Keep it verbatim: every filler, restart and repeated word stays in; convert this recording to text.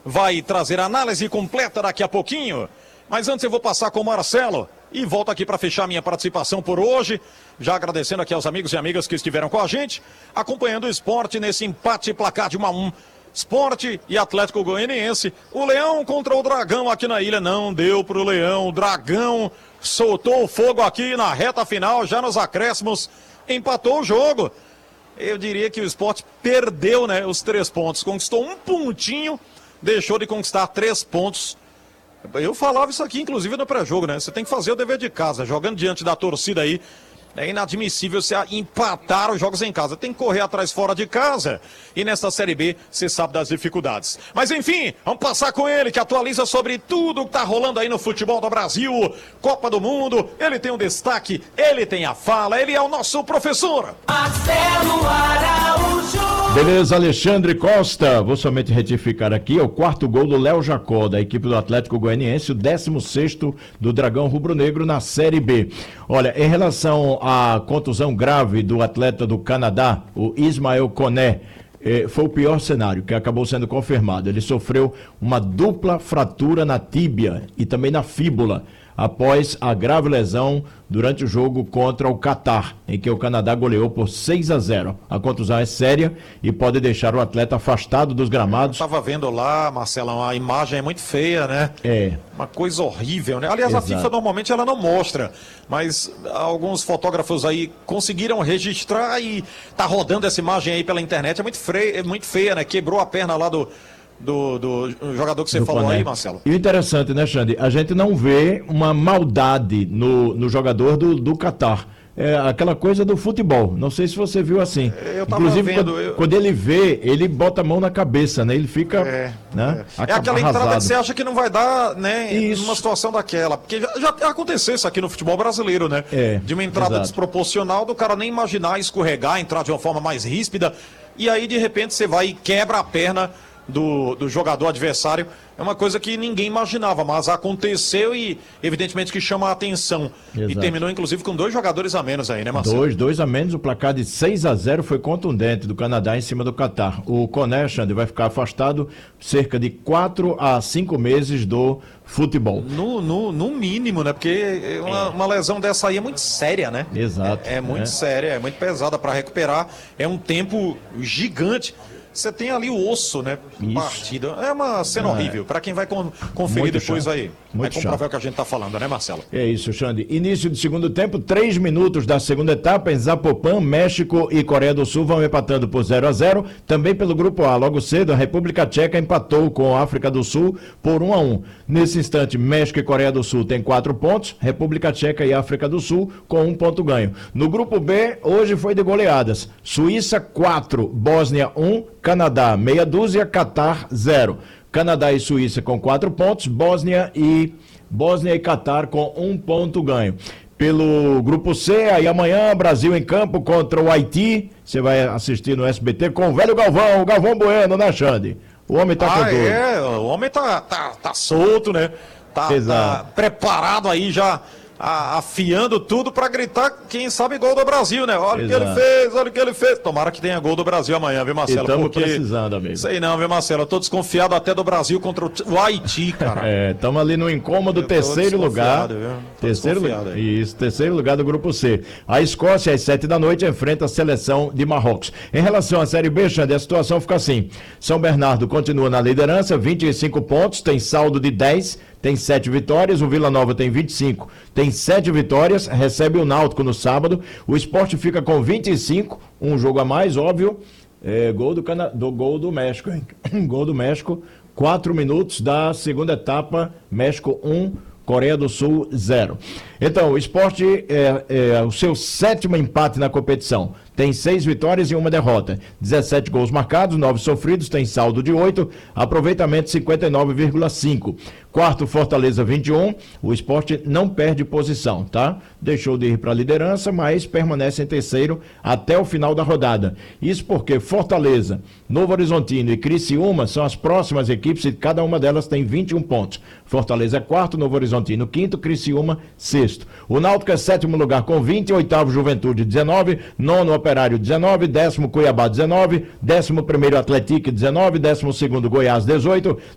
vai trazer a análise completa daqui a pouquinho. Mas antes eu vou passar com o Marcelo e volto aqui para fechar minha participação por hoje. Já agradecendo aqui aos amigos e amigas que estiveram com a gente, acompanhando o esporte nesse empate placar de um a um. Esporte e Atlético Goianiense. O Leão contra o Dragão aqui na ilha. Não deu pro Leão. O Dragão soltou o fogo aqui na reta final, já nos acréscimos. Empatou o jogo. Eu diria que o Sport perdeu, né, os três pontos. Conquistou um pontinho, deixou de conquistar três pontos. Eu falava isso aqui, inclusive, no pré-jogo, né? Você tem que fazer o dever de casa, jogando diante da torcida aí. É inadmissível você empatar os jogos em casa. Tem que correr atrás fora de casa. E nessa Série B, você sabe das dificuldades. Mas enfim, vamos passar com ele, que atualiza sobre tudo que tá rolando aí no futebol do Brasil. Copa do Mundo, ele tem um destaque, ele tem a fala, ele é o nosso professor. Marcelo Araújo. Beleza, Alexandre Costa. Vou somente retificar aqui. É o quarto gol do Léo Jacó, da equipe do Atlético Goianiense, o décimo sexto do Dragão Rubro-Negro na Série B. Olha, em relação à contusão grave do atleta do Canadá, o Ismael Koné, eh, foi o pior cenário que acabou sendo confirmado. Ele sofreu uma dupla fratura na tíbia e também na fíbula, após a grave lesão durante o jogo contra o Catar, em que o Canadá goleou por seis a zero. A contusão é séria e pode deixar o atleta afastado dos gramados. Eu estava vendo lá, Marcelão, a imagem é muito feia, né? É. Uma coisa horrível, né? Aliás, Exato. A FIFA normalmente ela não mostra, mas alguns fotógrafos aí conseguiram registrar e tá rodando essa imagem aí pela internet. É muito feia, é muito feia, né? Quebrou a perna lá do... Do, do jogador que você do falou Koné. aí, Marcelo. E o interessante, né, Xande? A gente não vê uma maldade no, no jogador do, do Catar. É aquela coisa do futebol. Não sei se você viu assim. Eu tava Inclusive, vendo, quando, eu... quando ele vê, ele bota a mão na cabeça, né? Ele fica. É, né? é. é aquela arrasado. entrada que você acha que não vai dar, né? Isso. Numa situação daquela. Porque já, já aconteceu isso aqui no futebol brasileiro, né? É, de uma entrada exato. desproporcional, do cara nem imaginar escorregar, entrar de uma forma mais ríspida. E aí, de repente, você vai e quebra a perna Do, do jogador adversário. É uma coisa que ninguém imaginava, mas aconteceu e evidentemente que chama a atenção. Exato. E terminou inclusive com dois jogadores a menos aí, né, Marcelo? Dois, dois a menos, o placar de seis a zero foi contundente do Canadá em cima do Catar. O Koné, Xande, vai ficar afastado cerca de quatro a cinco meses do futebol. No, no, no mínimo, né? Porque uma, uma lesão dessa aí é muito séria, né? Exato. É, é muito é. séria, é muito pesada para recuperar. É um tempo gigante. Você tem ali o osso, né? Isso. Partido. É uma cena É. horrível. Para quem vai con- conferir Muito depois chato. aí. Muito Vai comprovar chato. o que a gente tá falando, né, Marcelo? É isso, Xande. Início do segundo tempo, três minutos da segunda etapa, em Zapopan, México e Coreia do Sul vão empatando por zero a zero. Também pelo grupo A, logo cedo, a República Tcheca empatou com a África do Sul por um a um. Nesse instante, México e Coreia do Sul têm quatro pontos, República Tcheca e África do Sul com um ponto ganho. No grupo B, hoje foi de goleadas. Suíça quatro, Bósnia um, Canadá meia dúzia, Catar zero. Canadá e Suíça com quatro pontos, Bósnia e Bósnia e Catar com um ponto ganho. Pelo grupo C, aí amanhã, Brasil em campo contra o Haiti. Você vai assistir no S B T com o velho Galvão, o Galvão Bueno, né, Xande? O homem tá com Ah, tudo. é, o homem tá, tá, tá solto, né? Tá, Exato. tá preparado aí já, a- afiando tudo pra gritar, quem sabe, gol do Brasil, né? Olha o que ele Exato. fez, olha o que ele fez. Tomara que tenha gol do Brasil amanhã, viu, Marcelo? Estamos Porque... precisando, amigo. Sei não, viu, Marcelo? Eu tô desconfiado até do Brasil contra o, o Haiti, cara. É, estamos ali no incômodo Eu tô terceiro lugar. desconfiado, viu? Tô Terceiro, desconfiado aí. isso, terceiro lugar do grupo C. A Escócia, às sete da noite, enfrenta a seleção de Marrocos. Em relação à Série B, Xande, a situação fica assim. São Bernardo continua na liderança, vinte e cinco pontos, tem saldo de dez, tem sete vitórias. O Vila Nova tem vinte e cinco, tem sete vitórias, recebe o Náutico no sábado. O Sport fica com vinte e cinco, um jogo a mais, óbvio. É, gol do, Cana... do gol do México, hein? Gol do México, quatro minutos da segunda etapa, México um, Coreia do Sul zero. Então, o Sport é, é o seu sétimo empate na competição. Tem seis vitórias e uma derrota. dezessete gols marcados, nove sofridos, tem saldo de oito, aproveitamento cinquenta e nove vírgula cinco. Quarto, Fortaleza vinte e um, o Sport não perde posição, tá? Deixou de ir para a liderança, mas permanece em terceiro até o final da rodada. Isso porque Fortaleza, Novo Horizontino e Criciúma são as próximas equipes e cada uma delas tem vinte e um pontos. Fortaleza é quarto, Novo Horizontino quinto, Criciúma sexto. O Náutico é sétimo lugar com vinte, oitavo Juventude dezenove, nono Operário dezenove, décimo Cuiabá dezenove, décimo primeiro Atlético dezenove, décimo segundo Goiás dezoito,